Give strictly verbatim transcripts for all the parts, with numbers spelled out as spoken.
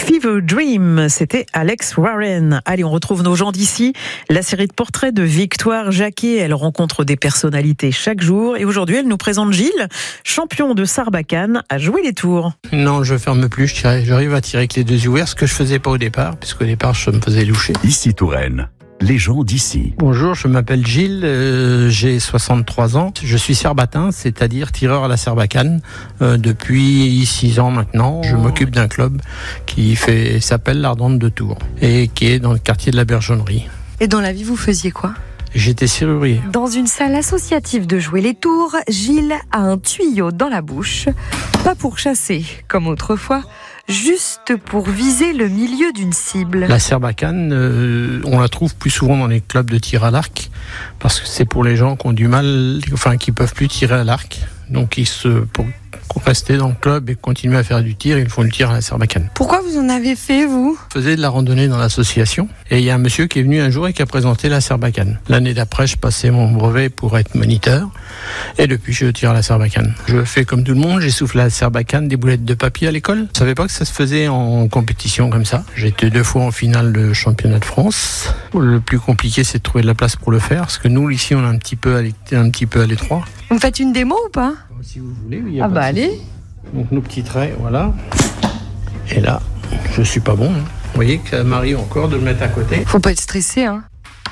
Fever Dream, c'était Alex Warren. Allez, on retrouve nos gens d'ici. La série de portraits de Victoire Jacquet. Elle rencontre des personnalités chaque jour. Et aujourd'hui, elle nous présente Gilles, champion de Sarbacane, à jouer les tours. Non, je ferme plus. Je tire, j'arrive à tirer avec les deux yeux ouverts, ce que je faisais pas au départ, puisqu'au départ, je me faisais loucher. Ici Touraine. Les gens d'ici. Bonjour, je m'appelle Gilles, euh, j'ai soixante-trois ans. Je suis serbatin, c'est-à-dire tireur à la Sarbacane euh, depuis six ans maintenant. Je m'occupe d'un club qui fait s'appelle l'Ardente de Tours et qui est dans le quartier de la Bergennerie. Et dans la vie, vous faisiez quoi ? J'étais serrurier. Dans une salle associative de jouer les tours, Gilles a un tuyau dans la bouche. Pas pour chasser, comme autrefois, juste pour viser le milieu d'une cible. La Sarbacane, euh, on la trouve plus souvent dans les clubs de tir à l'arc, parce que c'est pour les gens qui ont du mal, enfin qui peuvent plus tirer à l'arc. Donc ils se, pour rester dans le club et continuer à faire du tir, ils font le tir à la Sarbacane. Pourquoi vous en avez fait, vous ? Je faisais de la randonnée dans l'association et il y a un monsieur qui est venu un jour et qui a présenté la Sarbacane. L'année d'après, je passais mon brevet pour être moniteur et depuis, je tire à la Sarbacane. Je fais comme tout le monde, j'essouffle à la Sarbacane des boulettes de papier à l'école. Je savais pas que ça se faisait en compétition comme ça. J'étais deux fois en finale de championnat de France. Le plus compliqué, c'est de trouver de la place pour le faire parce que nous, ici, on est un petit peu à, un petit peu à l'étroit. Vous me faites une démo ou pas ? Si vous voulez, oui. Y a ah pas bah de allez. souci. Donc nos petits traits, voilà. Et là, je suis pas bon. Hein. Vous voyez que ça m'arrive encore de le mettre à côté. Faut pas être stressé, hein.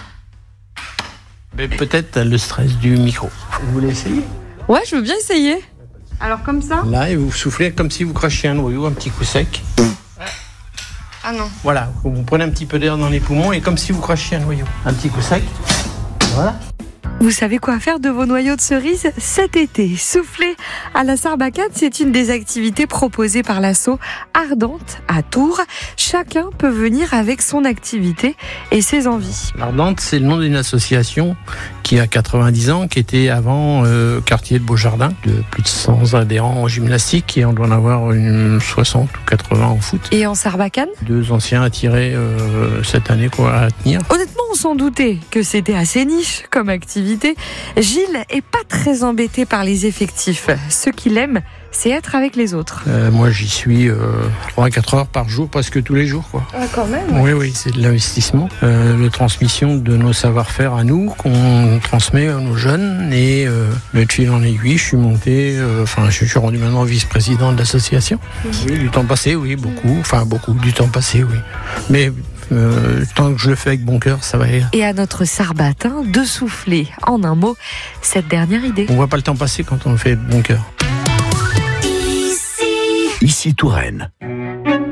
Mais peut-être le stress du micro. Vous voulez essayer ? Ouais, je veux bien essayer. Alors comme ça ? Là, et vous soufflez comme si vous crachiez un noyau, un petit coup sec. Ah non. Voilà, vous prenez un petit peu d'air dans les poumons et comme si vous crachiez un noyau. Un petit coup sec. Voilà. Vous savez quoi faire de vos noyaux de cerises cet été ? Souffler à la Sarbacane, c'est une des activités proposées par l'asso Ardente à Tours. Chacun peut venir avec son activité et ses envies. L'Ardente, c'est le nom d'une association qui a quatre-vingt-dix ans, qui était avant euh, quartier de Beaujardin, de plus de cent adhérents en gymnastique et on doit en avoir une soixante ou quatre-vingts en foot. Et en Sarbacane ? Deux anciens à tirer euh, cette année quoi, à tenir. Honnêtement, on s'en doutait que c'était assez niche comme activité. Gilles est pas très embêté par les effectifs. Ce qu'il aime, c'est être avec les autres. Euh, moi, j'y suis euh, trois à quatre heures par jour, presque tous les jours. Quoi. Ah, quand même. Oui, oui, c'est de l'investissement. Euh, de transmission de nos savoir-faire à nous, qu'on transmet à nos jeunes. Et euh, de fil en aiguille, je suis monté, euh, enfin, je suis rendu maintenant vice-président de l'association. Mmh. Oui, du temps passé, oui, beaucoup. Enfin, beaucoup, du temps passé, oui. Mais Euh, tant que je le fais avec bon cœur, ça va aller. Et à notre sarbatin de souffler, en un mot, cette dernière idée. On voit pas le temps passer quand on le fait avec bon cœur. Ici, Ici Touraine.